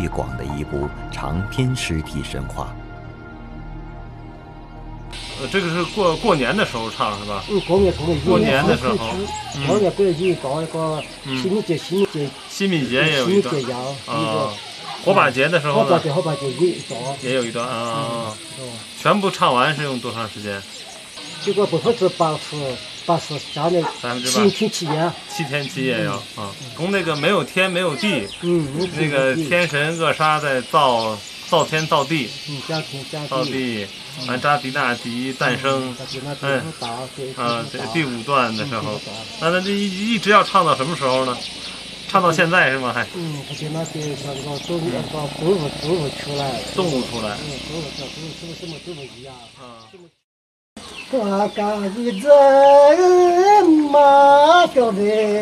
最广的一部长篇诗体神话。 这个是过年的时候唱是吧？ 过年唱的。 过年的时候， 过年不是有搞一个清明节， 清明节也有一段啊。火把节的时候呢？ 火把节也有一段啊。全部唱完是用多长时间？ 这个80%加的7天7夜 ，7天7夜呀啊！从那个没有天没有地，那个天神厄沙在造天造地，造地，完扎迪纳迪诞生，第5段的时候，那这一直要唱到什么时候呢？唱到现在是吗？还？ 他就那个像个动物出来。 动物出来。 动物一样。我干一阵马叫的。